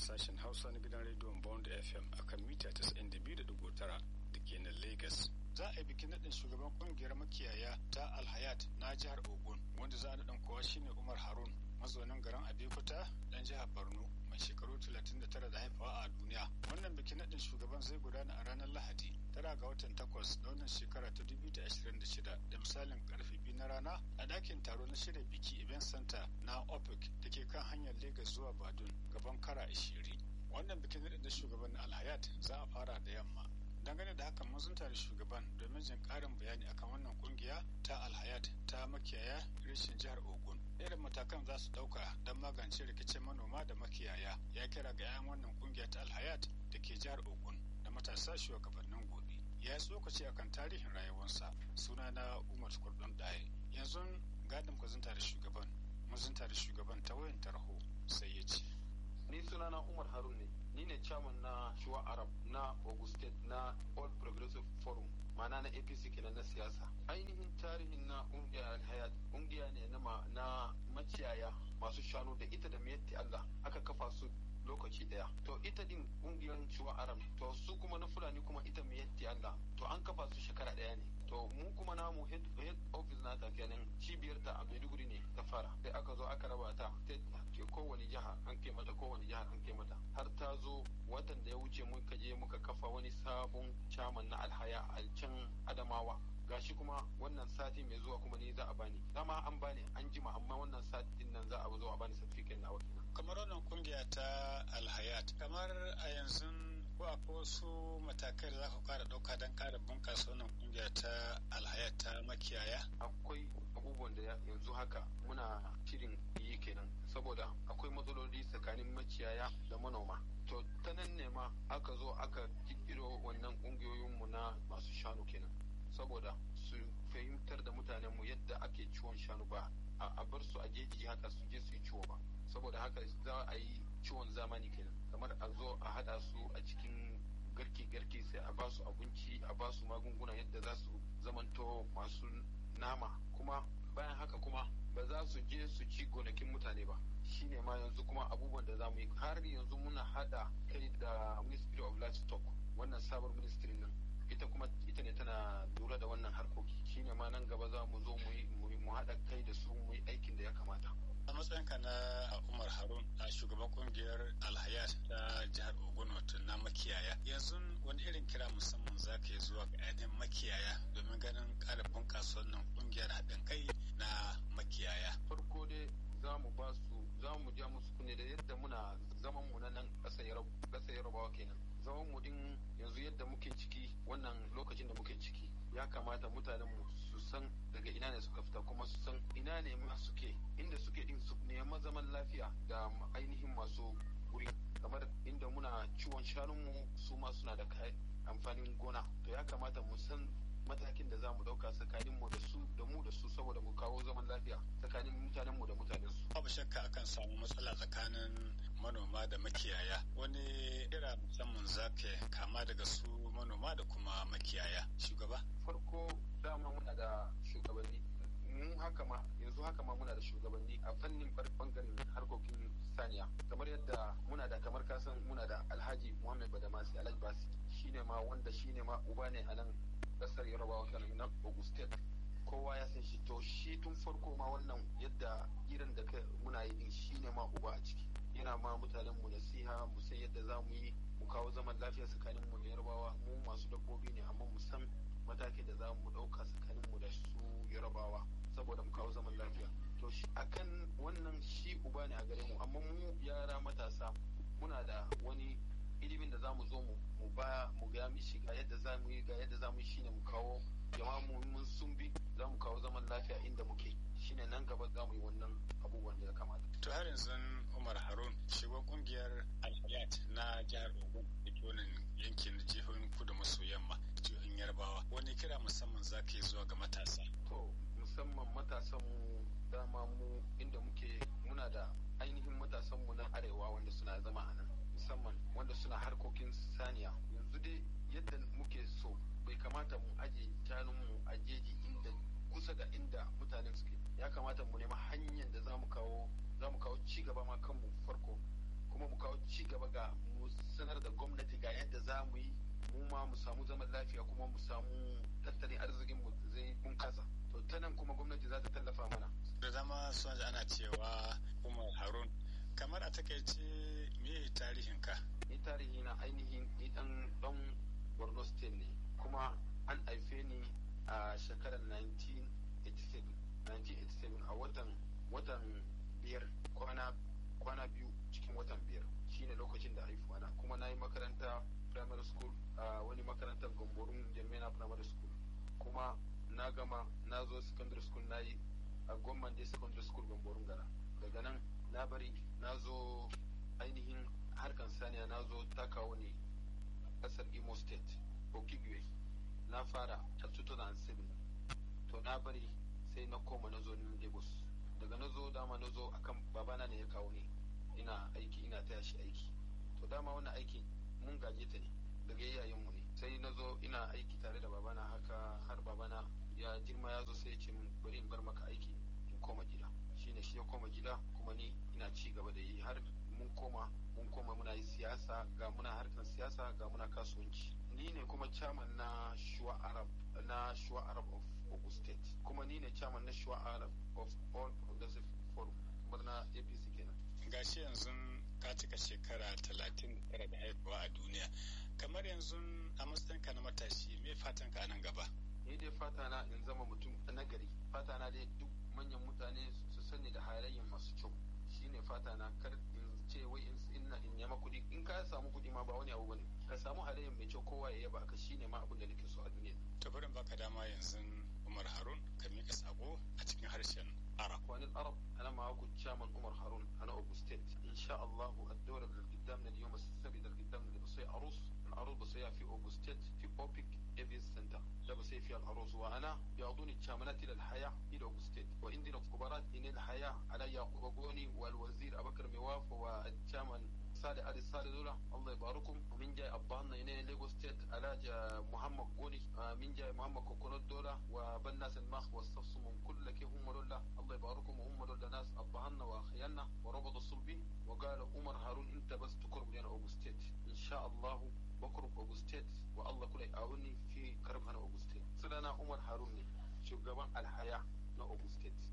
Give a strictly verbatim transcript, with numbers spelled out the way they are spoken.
sashen Hausa na gidan rediyon Bond F M akan mita casa'in da biyu da digo tara da ke nan Lagos. Za a yi bikin naɗin shugaban ƙungiyar makiyaya ta Alhayat na jihar Ogun, wanda za a naɗin kowa shine Umar Harun, mazaunin garin Abeokuta ɗan jihar Borno, mai shekaru talatin da tara da haifawa a duniya. Wannan bikin naɗin shugaban zai gudana a ranar Lahadi, tara ga watan takwas na wannan shekara ta dubu da ashirin da shida da misalin karfe biyu na rana a ɗakin taro na shirya biki Event Center na OPEC da ke kan hanyar Lagos zuwa Badun gaban Kara Ishiri. Wannan bikin naɗin da shugaban Alhayat za a fara da yamma. Dangane da hakan mun zunta da shugaban domin jin ƙarin bayani akan wannan kungiya ta Alhayat ta makiyaya reshen jihar Ogun. Irin matakan za su ɗauka don magance rikicin manoma da makiyaya. Ya kira ga 'yan wannan kungiya ta Alhayat da ke jihar Ogun da matasa shugabannin gobe. Ya yi tsokaci akan tarihin rayuwarsa. Suna na Umar Kurdun Ɗaye. Yanzu gadin ku zunta da shugaban. Mun zunta da shugaban ta wayan tarho sai ya ce. Ni sunana Umar Harun ne. Ni ne chairman na Shuwa Arab na Ogun State na All Progressive Forum, mana na A P C kenan na siyasa. Ainihin tarihin na ƙungiyar Alhayat ƙungiya ne na, na maciyaya masu shanu da ita da miyatti Allah aka kafa su lokaci daya. To ita din ƙungiyar Shuwa Arab, to su kuma na Fulani kuma ita miyatti Allah, to an kafa su shekara daya ne. To mu kuma namu head, head office nata kenan cibiyar ta a Maiduguri ne ta fara. Sai aka zo aka raba ta state ke kowane jiha an kai mata kowane jiha an kai mata. Har ta zo watan da ya wuce muka je muka kafa wani sabon chairman na Alhaya a can Adamawa. Gashi kuma wannan sati mai zuwa kuma ni za a bani. Dama an bani an jima amma wannan satin nan za a zo a bani certificate na wakil. Kamar wannan kungiya ta Alhayat, kamar a yanzu ko akwai wasu matakai da za ku kara ɗauka don kara bunƙasa wannan kungiya ta Alhayat ta makiyaya? Akwai abubuwan da yanzu haka muna shirin yi kenan saboda akwai matsaloli tsakanin makiyaya da manoma. To ta nan ne ma aka zo aka kirkiro wannan kungiyoyinmu na masu shanu kenan saboda su fahimtar da mutanenmu yadda ake ciwon shanu ba a bar su a jeji haka su je su yi ciwo ba. Saboda haka za a yi ciwon zamani kenan kamar a zo a hada su a cikin garke-garke sai a ba su abinci a ba su magunguna yadda za su zamanto masu nama, kuma bayan haka kuma ba za su je su ci gonakin mutane ba. Shine ma yanzu kuma abubuwan da za mu yi har yanzu muna hada kai da Ministry of Livestock, wannan sabon ministry nan ita kuma ita ne tana lura da wannan harkoki. Shine ma nan gaba za mu zo mu yi mu hada kai da su mu yi aikin da ya kamata. A matsayinka na Umar Harun, a shugaban kungiyar Alhayat ta jihar Ogun wato na makiyaya, yanzu wani irin kira musamman za ka yi zuwa ga ainihin makiyaya domin ganin ƙara bunƙasa wannan kungiyar haɗin kai na makiyaya? Farko dai za mu ba su za mu ja musu kunne da yadda muna zaman mu na nan ƙasar Yarabawa kenan. Zaman mu din yanzu yadda muke ciki wannan lokacin da muke ciki ya kamata mutanen mu su san daga ina ne suka fita kuma su san ina ne ma suke inda suke din su nema zaman lafiya da ainihin masu guri, kamar inda muna ciwon shanunmu su ma suna da amfanin gona. To ya kamata mu san matakin da za mu ɗauka tsakanin mu da su da mu da su saboda mu kawo zaman lafiya tsakanin mutanen mu da mutanen su. Babu shakka akan samu matsala tsakanin manoma da makiyaya. Wani ira musamman zafe kama daga su manoma da kuma makiyaya, shugaba? Farko dama muna da shugabanni, mun haka ma yanzu haka ma muna da shugabanni a fannin bangaren harkokin saniya, kamar yadda muna da kamar kasan muna da Alhaji Muhammad Badamasi Alhaji Basi, shine ma wanda shine ma uba ne a nan kasar Yarabawa kenan na Ogun State. Kowa ya san shi, to shi tun farko ma wannan yadda irin da muna yi din shine ma uba a ciki. Yana ma mutanen mu nasiha mu san yadda za mu yi mu kawo zaman lafiya tsakanin mu da Yarabawa. Mu masu dabbobi ne amma mu san matakin da za mu ɗauka tsakanin mu da su Yarabawa saboda mu kawo zaman lafiya. To akan wannan shi uba ne a gare mu, amma mu yara matasa muna da wani ilimin da za mu zo mu baya mu ga mishi ga yadda za mu yi ga yadda za mu yi shine mu kawo jama'a mu mun sun bi za mu kawo zaman lafiya inda muke, shine nan gaba za mu yi wannan abubuwan da ya kamata. To har yanzu Umar Harun, shugaban kungiyar Alhayat na jihar Ogun da ke wannan yankin jihohin kudu maso yamma jihohin Yarbawa, wani kira musamman za ka yi zuwa ga matasa? To musamman matasan mu dama mu inda muke muna da ainihin matasan mu na arewa wanda suna zama a nan, musamman wanda suna harkokin saniya. Yanzu dai yadda muke so bai kamata mu aje shanunmu a jeji inda kusa da inda mutanen suke. Ya kamata mu nema hanyar da za mu kawo za mu kawo ci gaba ma kanmu farko, kuma mu kawo ci gaba ga kuma mu samu zaman lafiya kuma mu samu tattalin arzikin mu zai bunkasa. To ta nan kuma gwamnati za ta tallafa mana. Da dama sun ji ana cewa Umar Harun, kamar a takaice me tarihin ka? Ni tarihi na ainihin ni dan dan Borno State ne, kuma an haife ni a shekarar nineteen eighty-seven a watan watan biyar kwana kwana biyu cikin watan biyar shine lokacin da haifuwa na, kuma na yi makaranta primary school a wani makarantar Gomborun Jemena primary school, kuma na gama na zo secondary school na yi a Gomman Day secondary school Gomborun Gara. Daga nan na bari na zo ainihin harkan saniya na zo ta kawo ne kasar Imo State Okigwe, na fara a two thousand seven. To na bari sai na koma na zo Lagos. Daga na zo dama na zo akan babana ne ya kawo ni ina aiki ina taya shi aiki. To dama wannan aiki mun gaje ta ne daga iyayenmu ne. Sai na zo ina aiki tare da babana haka har babana ya girma ya zo sai ya ce min bari in bar maka aiki in koma gida. Shine shi ya koma gida kuma ni ina ci gaba da yi har mun koma mun koma muna yi siyasa, ga muna harkan siyasa ga muna kasuwanci. Ni ne kuma chairman na Shua Arab na Shua Arab of Ogun State, kuma ni ne chairman na Shua Arab of All Progressive Forum kuma na A P C kenan. Gashi yanzu ka cika shekara talatin da tara da haihuwa a duniya, kamar yanzu a matsayinka na matashi me fatan ka nan gaba? Ni dai fata na in zama mutum na gari, fata na dai duk manyan mutane su sani da halayen masu kyau, shine fata na. Kar in ce wai in in yama kuɗi, in ka samu kuɗi ma ba wani abu bane, ka samu halayen mai kyau kowa ya yaba ka, shine ma abin da nake so a duniya. To bari in baka dama yanzu Umar Harun ka miƙa sako a cikin harshen Arab. Wani Arab أنا معاكم chairman عمر هارون أنا أبو ستيت. إن شاء الله الدورة اللي قدامنا اليوم السبت اللي قدامنا اللي بصير عروس، العروس بصير في أبو ستيت في أوبيك إيفيز سنتر، ده بصير فيها العروس، وأنا بيعطوني الشاملات إلى الحياة إلى أبو ستيت، وعندنا في كبارات إن الحياة على يعقوب بوني والوزير أبو بكر مواف والشامن صالح علي صالح دولة، الله يباركم. ومن جاي أبانا هنا ليغو ستيت علاج محمد غوني، من جاي محمد كوكونات دولة وبناس الماخ والصفص من كل كي هم دولة، الله يباركم. وهم دولة ناس أبانا وأخيانا وربط الصلبي، وقال عمر هارون أنت بس تقرب لنا أبو ستيت، إن شاء الله بقرب أبو ستيت والله كله يعاوني في قرب أنا أبو ستيت. سلنا عمر هارون شو قبل الحياة نا أبو ستيت.